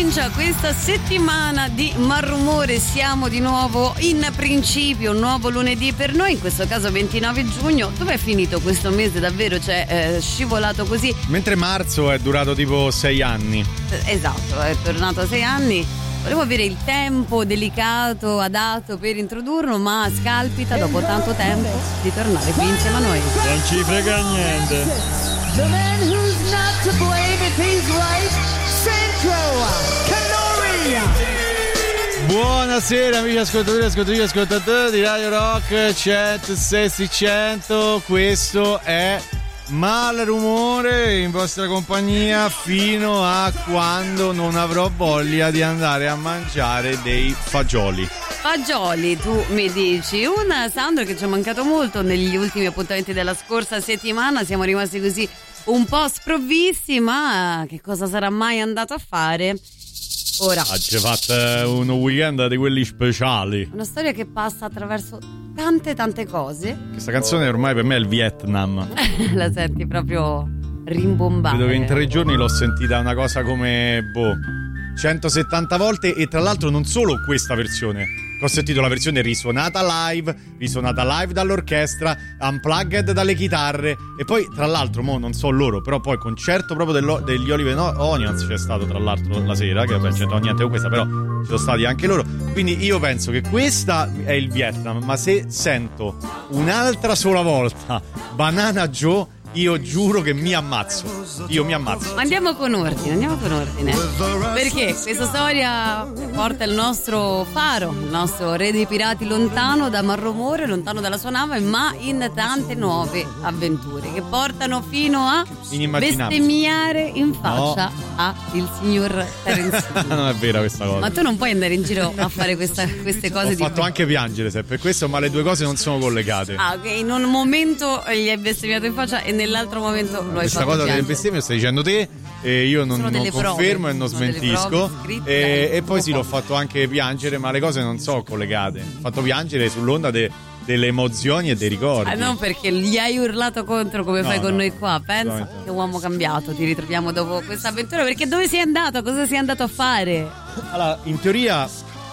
Comincia questa settimana di Malrumore, siamo di nuovo in principio, un nuovo lunedì per noi, in questo caso 29 giugno. Dov'è finito questo mese davvero? Cioè scivolato così. Mentre marzo è durato tipo 6 anni. Esatto, è tornato a 6 anni. Volevo avere il tempo delicato, adatto per introdurlo, ma scalpita dopo tanto tempo di tornare qui insieme a noi. Non ci frega niente. The man who's not to blame if he's right, Sandro Canori. Buonasera amici ascoltatori di Radio Rock 106.100. Questo è Malrumore in vostra compagnia fino a quando non avrò voglia di andare a mangiare dei fagioli. Fagioli, tu mi dici, un Sandro che ci è mancato molto negli ultimi appuntamenti della scorsa settimana, siamo rimasti così un po' sprovvisti, ma che cosa sarà mai andato a fare? Ora Ci fatto un weekend di quelli speciali. una storia che passa attraverso tante cose. Questa canzone ormai per me è il Vietnam. La senti proprio rimbombare. Credo che in 3 giorni l'ho sentita una cosa come 170 volte, e tra l'altro non solo questa versione. Ho sentito la versione risuonata live dall'orchestra, unplugged dalle chitarre, e poi tra l'altro non so loro, però poi il concerto proprio degli Oliver Onions c'è stato tra l'altro la sera, che non c'entra niente con questa, però ci sono stati anche loro. Quindi io penso che questa è il Vietnam, ma se sento un'altra sola volta Banana Joe, io giuro che mi ammazzo. Io mi ammazzo. Andiamo con ordine. Perché questa storia porta il nostro faro, il nostro re dei pirati, lontano da Malrumore, lontano dalla sua nave, ma in tante nuove avventure che portano fino a bestemmiare in faccia a il signor Terenzino. Non è vera questa cosa. Ma tu non puoi andare in giro a fare queste cose. Ho fatto anche piangere, se per questo, ma le due cose non sono collegate. Ah, ok, in un momento gli hai bestemmiato in faccia e nell'altro momento lo hai questa fatto cosa piangere. delle bestemmie lo stai dicendo te, e io non confermo prove, e non smentisco, e poi sì, l'ho fatto anche piangere, ma le cose non sono collegate. Ho fatto piangere sull'onda delle emozioni e dei ricordi. Non perché gli hai urlato contro come fai con noi qua. Pensa che uomo cambiato. Ti ritroviamo dopo questa avventura, perché dove sei andato? Cosa sei andato a fare? Allora, in teoria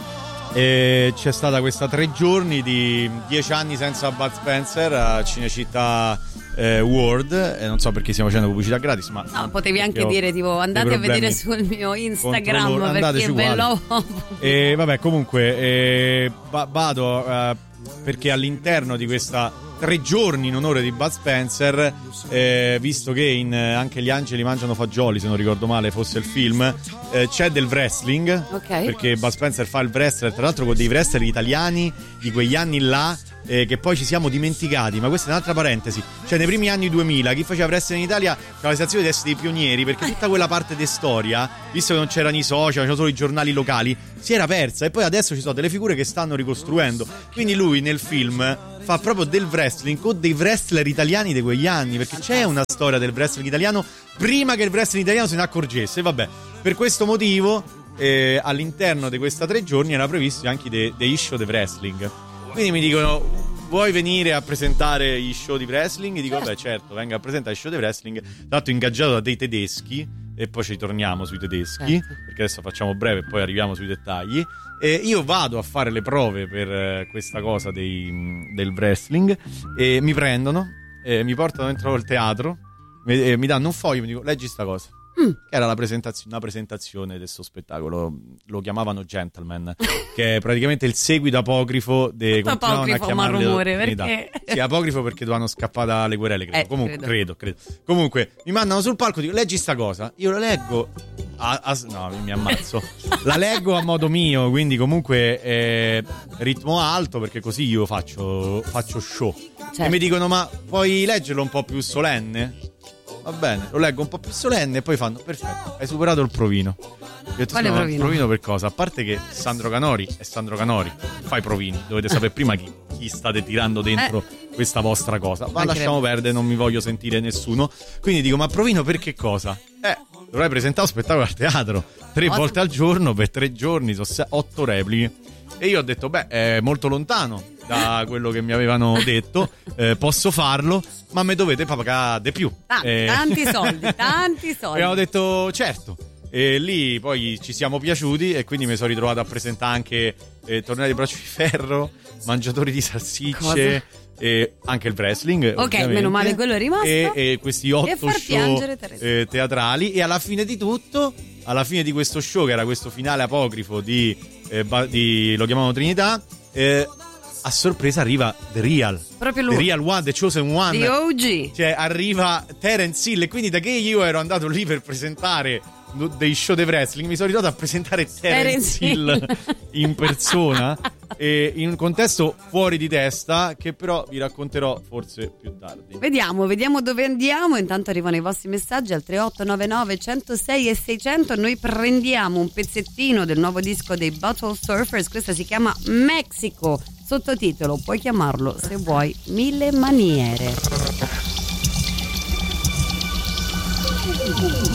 c'è stata questa 3 giorni di 10 anni senza Bud Spencer a Cinecittà World, e non so perché stiamo facendo pubblicità gratis, ma potevi anche dire tipo andate a vedere sul mio Instagram perché ve l'ho. E vabbè, comunque vado perché all'interno di questa 3 giorni in onore di Bud Spencer, visto che anche Gli angeli mangiano fagioli, se non ricordo male fosse il film, c'è del wrestling, perché Bud Spencer fa il wrestler, tra l'altro con dei wrestler italiani di quegli anni là, che poi ci siamo dimenticati, ma questa è un'altra parentesi. Cioè nei primi anni 2000 chi faceva wrestling in Italia aveva la sensazione di essere dei pionieri, perché tutta quella parte di storia, visto che non c'erano i social, c'erano solo i giornali locali, si era persa, e poi adesso ci sono delle figure che stanno ricostruendo. Quindi lui nel film fa proprio del wrestling con dei wrestler italiani di quegli anni, perché c'è una storia del wrestling italiano prima che il wrestling italiano se ne accorgesse. Vabbè, per questo motivo all'interno di questa 3 giorni era previsto anche dei show di wrestling. Quindi mi dicono: vuoi venire a presentare gli show di wrestling? E dico: beh, certo, venga a presentare gli show di wrestling. Tra l'altro ingaggiato da dei tedeschi, e poi ci torniamo sui tedeschi, perché adesso facciamo breve e poi arriviamo sui dettagli. E io vado a fare le prove per questa cosa del wrestling, e mi prendono, mi portano dentro il teatro, mi danno un foglio e mi dicono: leggi sta cosa. Che era una presentazione del suo spettacolo, lo chiamavano Gentleman, che è praticamente il seguito apocrifo di continuavano a chiamarlo Malrumore, perché? Sì, apocrifo perché dovevano scappare dalle querele, credo. Comunque credo. Comunque mi mandano sul palco, dico: leggi sta cosa. Io la leggo no, mi ammazzo. La leggo a modo mio, quindi comunque ritmo alto, perché così io faccio show. E mi dicono: ma puoi leggerlo un po' più solenne? Va bene, lo leggo un po' più solenne, e poi fanno: perfetto, hai superato il provino. Quale provino? Provino per cosa? A parte che Sandro Canori è Sandro Canori, fai provini, dovete sapere prima chi state tirando dentro questa vostra cosa. Ma lasciamo perdere, non mi voglio sentire nessuno. Quindi dico: ma provino per che cosa? Dovrai presentare un spettacolo al teatro 3 volte al giorno per 3 giorni, sono 8 repliche. E io ho detto: beh, è molto lontano da quello che mi avevano detto, posso farlo, ma me dovete pagare di più. Tanti soldi. E ho detto: certo. E lì poi ci siamo piaciuti e quindi mi sono ritrovato a presentare anche Tornei di Braccio di Ferro, Mangiatori di Salsicce. E anche il wrestling, ok, meno male quello è rimasto, e questi 8 show teatrali. E alla fine di tutto, alla fine di questo show, che era questo finale apocrifo di lo chiamavano Trinità, a sorpresa arriva The Real, proprio lui, The Real One, The Chosen One, The OG, cioè arriva Terence Hill. E quindi da che io ero andato lì per presentare dei show di wrestling, mi sono ritrovato a presentare Terence Hill in persona, e in un contesto fuori di testa che però vi racconterò forse più tardi. Vediamo dove andiamo. Intanto arrivano i vostri messaggi al 3899 106 e 600. Noi prendiamo un pezzettino del nuovo disco dei Bottle Surfers, questa si chiama Mexico, sottotitolo puoi chiamarlo se vuoi Mille Maniere.